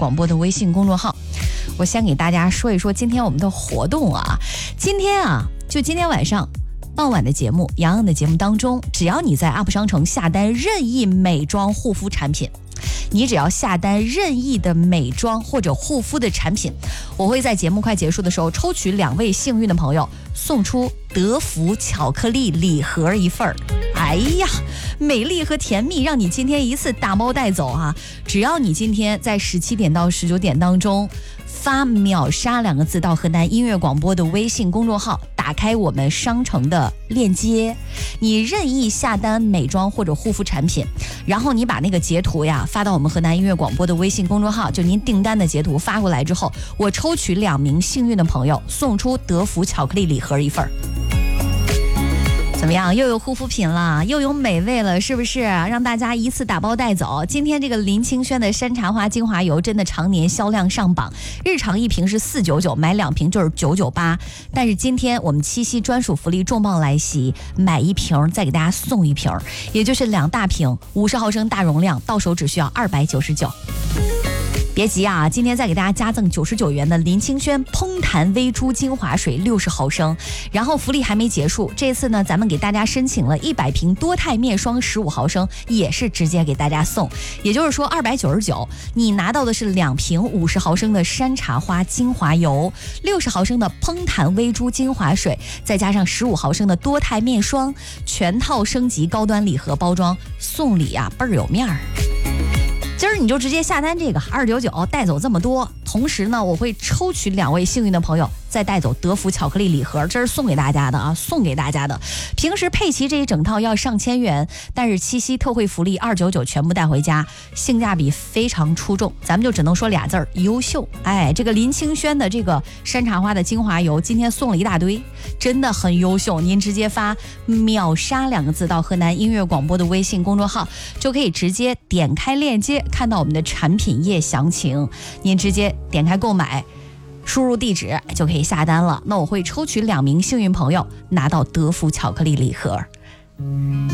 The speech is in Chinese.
广播的微信公众号。我先给大家说一说今天我们的活动啊，今天晚上傍晚的节目，洋洋的节目当中，只要你在 UP 商城下单任意美妆护肤产品，你只要下单任意的美妆或者护肤的产品，我会在节目快结束的时候抽取2位幸运的朋友，送出德芙巧克力礼盒1份。哎呀，美丽和甜蜜让你今天一次打包带走啊！只要你今天在17点到19点当中发秒杀2个字到河南音乐广播的微信公众号，打开我们商城的链接，你任意下单美妆或者护肤产品，然后你把那个截图呀发到我们河南音乐广播的微信公众号，就您订单的截图发过来之后，我抽取2名幸运的朋友，送出德芙巧克力礼盒1份。怎么样？又有护肤品了，又有美味了，是不是？让大家一次打包带走。今天这个林清轩的山茶花精华油真的常年销量上榜，日常1瓶是499，买2瓶就是998。但是今天我们七夕专属福利重磅来袭，买1瓶再给大家送1瓶，也就是2大瓶50毫升大容量，到手只需要299。别急啊，今天再给大家加赠99元的林清轩烹弹微珠精华水60毫升，然后福利还没结束，这次呢咱们给大家申请了100瓶多肽面霜15毫升，也是直接给大家送，也就是说299，你拿到的是2瓶50毫升的山茶花精华油，60毫升的烹弹微珠精华水，再加上15毫升的多肽面霜，全套升级高端礼盒包装，送礼啊倍儿有面儿。今儿你就直接下单这个299，带走这么多，同时呢我会抽取2位幸运的朋友再带走德芙巧克力礼盒，这是送给大家的啊，送给大家的。平时配齐这一整套要上千元，但是七夕特惠福利299全部带回家，性价比非常出众，咱们就只能说2字儿，优秀。哎，这个林清轩的这个山茶花的精华油今天送了一大堆，真的很优秀，您直接发秒杀2个字到河南音乐广播的微信公众号，就可以直接点开链接看到我们的产品页详情，您直接点开购买，输入地址就可以下单了。那我会抽取2名幸运朋友拿到德芙巧克力礼盒。